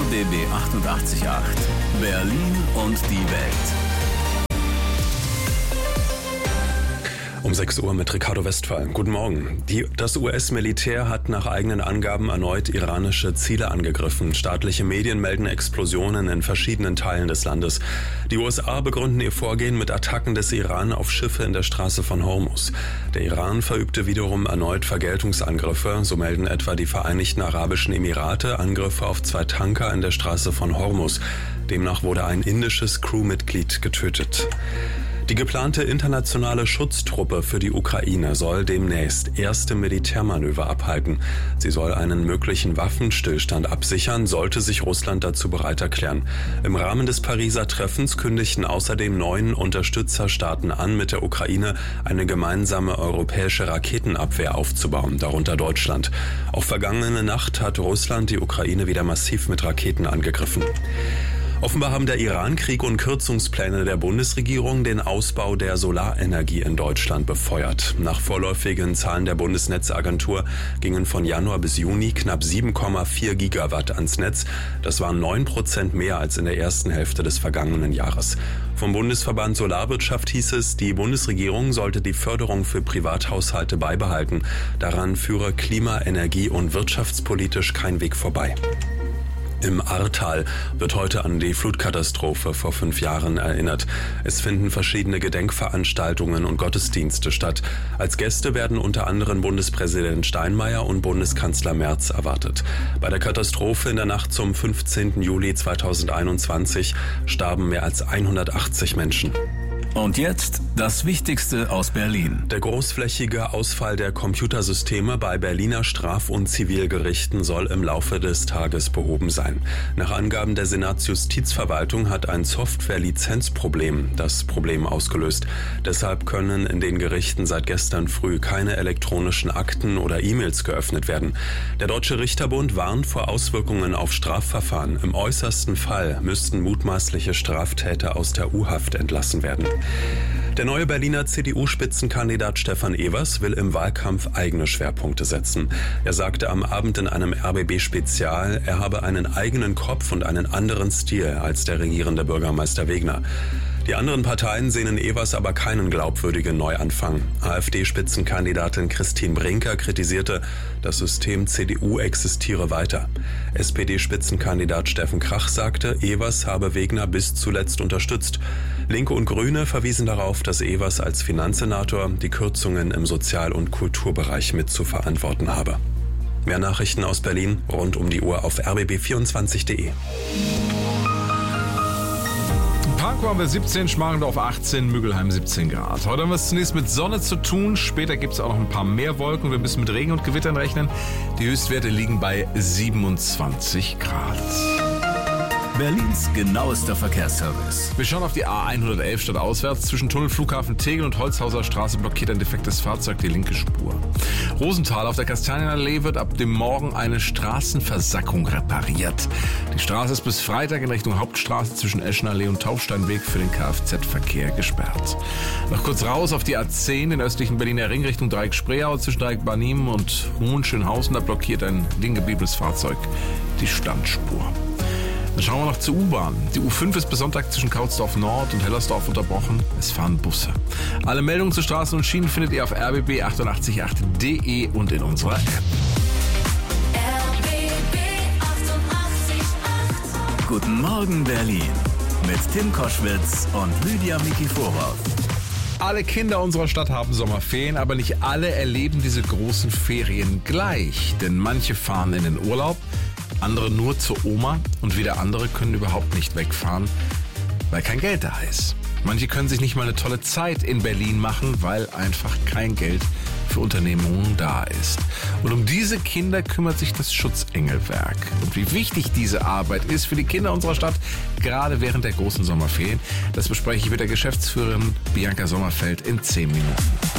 RBB 88.8 Berlin und die Welt. Um 6 Uhr mit Ricardo Westphal. Guten Morgen. Das US-Militär hat nach eigenen Angaben erneut iranische Ziele angegriffen. Staatliche Medien melden Explosionen in verschiedenen Teilen des Landes. Die USA begründen ihr Vorgehen mit Attacken des Iran auf Schiffe in der Straße von Hormuz. Der Iran verübte wiederum erneut Vergeltungsangriffe. So melden etwa die Vereinigten Arabischen Emirate Angriffe auf 2 Tanker in der Straße von Hormuz. Demnach wurde ein indisches Crewmitglied getötet. Die geplante internationale Schutztruppe für die Ukraine soll demnächst erste Militärmanöver abhalten. Sie soll einen möglichen Waffenstillstand absichern, sollte sich Russland dazu bereit erklären. Im Rahmen des Pariser Treffens kündigten außerdem 9 Unterstützerstaaten an, mit der Ukraine eine gemeinsame europäische Raketenabwehr aufzubauen, darunter Deutschland. Auch vergangene Nacht hat Russland die Ukraine wieder massiv mit Raketen angegriffen. Offenbar haben der Iran-Krieg und Kürzungspläne der Bundesregierung den Ausbau der Solarenergie in Deutschland befeuert. Nach vorläufigen Zahlen der Bundesnetzagentur gingen von Januar bis Juni knapp 7,4 Gigawatt ans Netz. Das waren 9% mehr als in der ersten Hälfte des vergangenen Jahres. Vom Bundesverband Solarwirtschaft hieß es, die Bundesregierung sollte die Förderung für Privathaushalte beibehalten. Daran führe klima-, energie- und wirtschaftspolitisch kein Weg vorbei. Im Ahrtal wird heute an die Flutkatastrophe vor 5 Jahren erinnert. Es finden verschiedene Gedenkveranstaltungen und Gottesdienste statt. Als Gäste werden unter anderem Bundespräsident Steinmeier und Bundeskanzler Merz erwartet. Bei der Katastrophe in der Nacht zum 15. Juli 2021 starben mehr als 180 Menschen. Und jetzt das Wichtigste aus Berlin. Der großflächige Ausfall der Computersysteme bei Berliner Straf- und Zivilgerichten soll im Laufe des Tages behoben sein. Nach Angaben der Senatsjustizverwaltung hat ein Software-Lizenzproblem das Problem ausgelöst. Deshalb können in den Gerichten seit gestern früh keine elektronischen Akten oder E-Mails geöffnet werden. Der Deutsche Richterbund warnt vor Auswirkungen auf Strafverfahren. Im äußersten Fall müssten mutmaßliche Straftäter aus der U-Haft entlassen werden. Der neue Berliner CDU-Spitzenkandidat Stefan Evers will im Wahlkampf eigene Schwerpunkte setzen. Er sagte am Abend in einem RBB-Spezial, er habe einen eigenen Kopf und einen anderen Stil als der regierende Bürgermeister Wegner. Die anderen Parteien sehen in Evers aber keinen glaubwürdigen Neuanfang. AfD-Spitzenkandidatin Christine Brinker kritisierte, das System CDU existiere weiter. SPD-Spitzenkandidat Steffen Krach sagte, Evers habe Wegner bis zuletzt unterstützt. Linke und Grüne verwiesen darauf, dass Evers als Finanzsenator die Kürzungen im Sozial- und Kulturbereich mit zu verantworten habe. Mehr Nachrichten aus Berlin rund um die Uhr auf rbb24.de. Pankow haben wir 17, Schmargendorf 18, Müggelheim 17 Grad. Heute haben wir es zunächst mit Sonne zu tun. Später gibt es auch noch ein paar mehr Wolken. Wir müssen mit Regen und Gewittern rechnen. Die Höchstwerte liegen bei 27 Grad. Berlins genauester Verkehrsservice. Wir schauen auf die A111 stadtauswärts. Zwischen Tunnel Flughafen Tegel und Holzhauser Straße blockiert ein defektes Fahrzeug die linke Spur. Rosenthal auf der Kastanienallee wird ab dem Morgen eine Straßenversackung repariert. Die Straße ist bis Freitag in Richtung Hauptstraße zwischen Eschenallee und Taufsteinweg für den Kfz-Verkehr gesperrt. Noch kurz raus auf die A10, den östlichen Berliner Ring Richtung Dreieck Spreeau zwischen Dreieck Barnim und Hohenschönhausen. Da blockiert ein liegen gebliebenes Fahrzeug die Standspur. Dann schauen wir noch zur U-Bahn. Die U5 ist bis Sonntag zwischen Kautsdorf Nord und Hellersdorf unterbrochen. Es fahren Busse. Alle Meldungen zu Straßen und Schienen findet ihr auf rbb888.de und in unserer App. RBB 88.8. Guten Morgen Berlin mit Tim Koschwitz und Lydia Mikiforov. Alle Kinder unserer Stadt haben Sommerferien, aber nicht alle erleben diese großen Ferien gleich. Denn manche fahren in den Urlaub, andere nur zur Oma und wieder andere können überhaupt nicht wegfahren, weil kein Geld da ist. Manche können sich nicht mal eine tolle Zeit in Berlin machen, weil einfach kein Geld für Unternehmungen da ist. Und um diese Kinder kümmert sich das Schutzengelwerk. Und wie wichtig diese Arbeit ist für die Kinder unserer Stadt, gerade während der großen Sommerferien, das bespreche ich mit der Geschäftsführerin Bianca Sommerfeld in 10 Minuten.